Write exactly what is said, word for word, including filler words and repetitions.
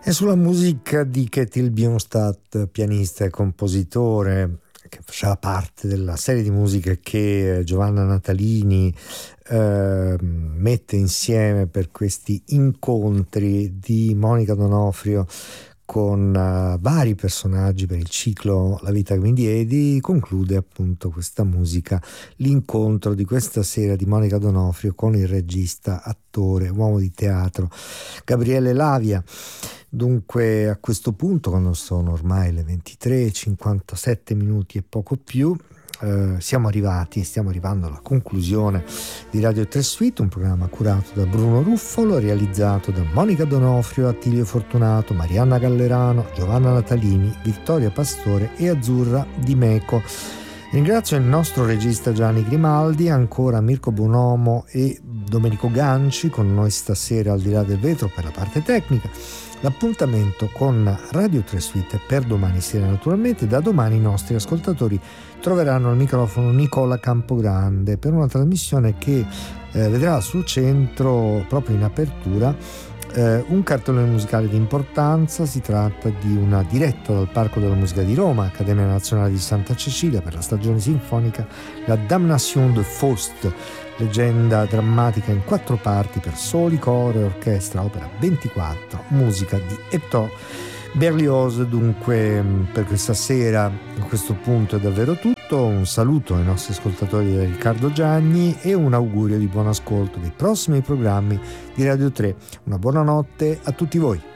E sulla musica di Ketil Bjornstad, pianista e compositore, che faceva parte della serie di musiche che Giovanna Natalini eh, mette insieme per questi incontri di Monica D'Onofrio con uh, vari personaggi per il ciclo La vita che mi diedi, conclude appunto questa musica l'incontro di questa sera di Monica D'Onofrio con il regista, attore, uomo di teatro Gabriele Lavia. Dunque a questo punto, quando sono ormai le ventitré e cinquantasette minuti e poco più, eh, siamo arrivati, stiamo arrivando alla conclusione di Radio tre Suite, un programma curato da Bruno Ruffolo, realizzato da Monica D'Onofrio, Attilio Fortunato, Marianna Gallerano, Giovanna Natalini, Vittoria Pastore e Azzurra Di Meco. Ringrazio il nostro regista Gianni Grimaldi, ancora Mirko Bonomo e Domenico Ganci con noi stasera al di là del vetro per la parte tecnica. L'appuntamento con Radio tre Suite per domani sera, naturalmente. Da domani i nostri ascoltatori troveranno al microfono Nicola Campogrande per una trasmissione che eh, vedrà al suo centro, proprio in apertura, eh, un cartellone musicale di importanza. Si tratta di una diretta dal Parco della Musica di Roma, Accademia Nazionale di Santa Cecilia, per la stagione sinfonica La Damnation de Faust, leggenda drammatica in quattro parti per soli, coro e orchestra, opera ventiquattro, musica di Hector Berlioz. Dunque per questa sera a questo punto è davvero tutto. Un saluto ai nostri ascoltatori da Riccardo Gianni e un augurio di buon ascolto dei prossimi programmi di Radio tre. Una buona notte a tutti voi.